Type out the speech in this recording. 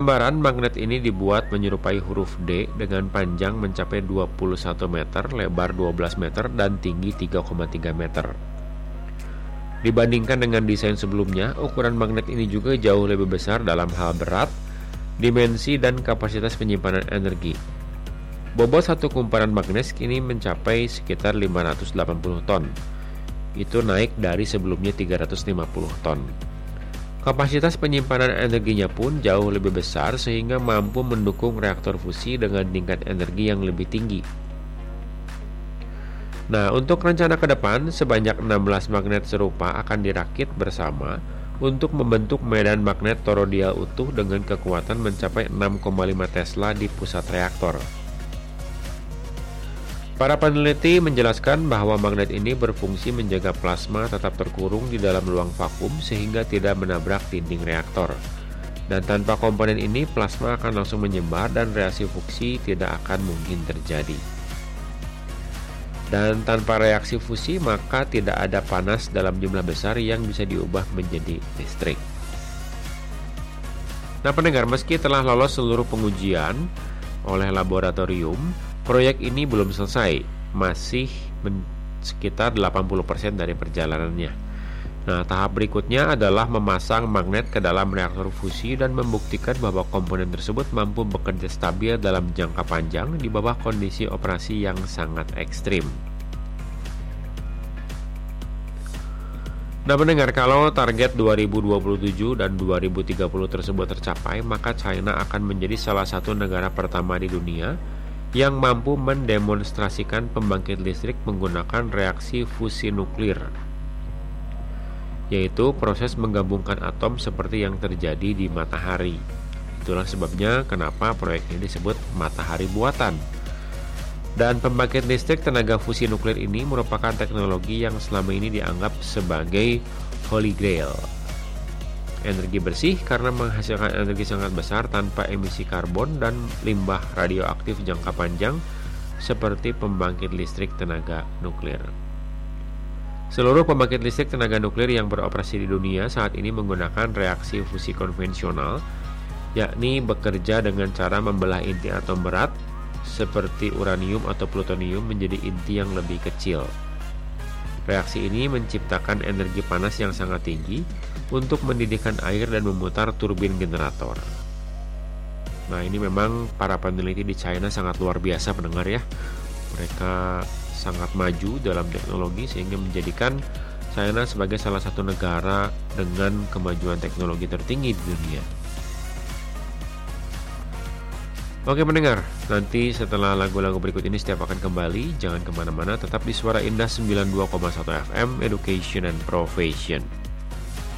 gambaran, magnet ini dibuat menyerupai huruf D dengan panjang mencapai 21 meter, lebar 12 meter, dan tinggi 3,3 meter. Dibandingkan dengan desain sebelumnya, ukuran magnet ini juga jauh lebih besar dalam hal berat, dimensi, dan kapasitas penyimpanan energi. Bobot satu kumparan magnet kini mencapai sekitar 580 ton. Itu naik dari sebelumnya 350 ton. Kapasitas penyimpanan energinya pun jauh lebih besar sehingga mampu mendukung reaktor fusi dengan tingkat energi yang lebih tinggi. Nah, untuk rencana ke depan, sebanyak 16 magnet serupa akan dirakit bersama untuk membentuk medan magnet toroidal utuh dengan kekuatan mencapai 6,5 Tesla di pusat reaktor. Para peneliti menjelaskan bahwa magnet ini berfungsi menjaga plasma tetap terkurung di dalam ruang vakum sehingga tidak menabrak dinding reaktor. Dan tanpa komponen ini, plasma akan langsung menyebar dan reaksi fusi tidak akan mungkin terjadi. Dan tanpa reaksi fusi, maka tidak ada panas dalam jumlah besar yang bisa diubah menjadi listrik. Nah pendengar, meski telah lolos seluruh pengujian oleh laboratorium, proyek ini belum selesai, masih sekitar 80% dari perjalanannya. Nah, tahap berikutnya adalah memasang magnet ke dalam reaktor fusi dan membuktikan bahwa komponen tersebut mampu bekerja stabil dalam jangka panjang di bawah kondisi operasi yang sangat ekstrim. Nah pendengar, kalau target 2027 dan 2030 tersebut tercapai, maka China akan menjadi salah satu negara pertama di dunia yang mampu mendemonstrasikan pembangkit listrik menggunakan reaksi fusi nuklir, yaitu proses menggabungkan atom seperti yang terjadi di matahari. Itulah sebabnya kenapa proyek ini disebut matahari buatan. Dan pembangkit listrik tenaga fusi nuklir ini merupakan teknologi yang selama ini dianggap sebagai Holy Grail. Energi bersih karena menghasilkan energi sangat besar tanpa emisi karbon dan limbah radioaktif jangka panjang seperti pembangkit listrik tenaga nuklir. Seluruh pembangkit listrik tenaga nuklir yang beroperasi di dunia saat ini menggunakan reaksi fusi konvensional, yakni bekerja dengan cara membelah inti atom berat seperti uranium atau plutonium menjadi inti yang lebih kecil. Reaksi ini menciptakan energi panas yang sangat tinggi untuk mendidihkan air dan memutar turbin generator. Nah, ini memang para peneliti di China sangat luar biasa pendengar ya. Mereka sangat maju dalam teknologi sehingga menjadikan China sebagai salah satu negara dengan kemajuan teknologi tertinggi di dunia. Oke pendengar, nanti setelah lagu-lagu berikut ini setiap akan kembali. Jangan kemana-mana, tetap di Suara Indah 92,1 FM, Education and Profession.